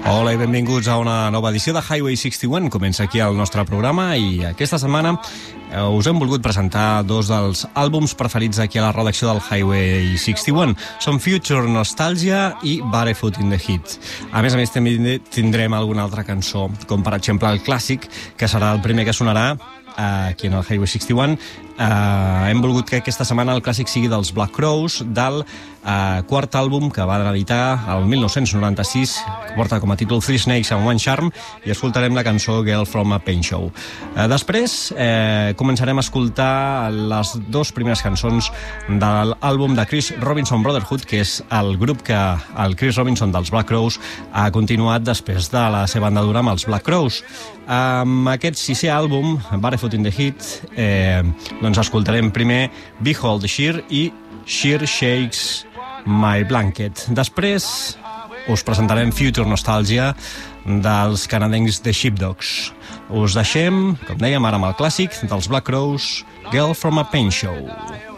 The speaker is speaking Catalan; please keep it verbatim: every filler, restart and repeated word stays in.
Hola i benvinguts a una nova edició de Highway seixanta-u. Comença aquí el nostre programa i aquesta setmana eh, us hem volgut presentar dos dels àlbums preferits aquí a la redacció del Highway seixanta-u. Són Future Nostalgia i Barefoot in the Heat. A més a més també tindrem alguna altra cançó, com per exemple el clàssic, que serà el primer que sonarà aquí en el Highway seixanta-u. Uh, hem volgut que aquesta setmana el clàssic sigui dels Black Crowes, del uh, quart àlbum que van editar el mil nou-cents noranta-sis, que porta com a títol Three Snakes and One Charm, i escoltarem la cançó Girl from a Paint Show. Uh, després eh, començarem a escoltar les dues primeres cançons de l'àlbum de Chris Robinson Brotherhood, que és el grup que el Chris Robinson dels Black Crowes ha continuat després de la seva andadura amb els Black Crowes. Amb aquest sisè àlbum, Barefoot in the Heat, eh, doncs escoltarem primer Behold the Sheer i Sheer Shakes My Blanket. Després us presentarem Future Nostalgia dels canadencs The Sheepdogs. Us deixem, com dèiem, ara amb el clàssic dels Black Crowes, Girl from a Paint Show.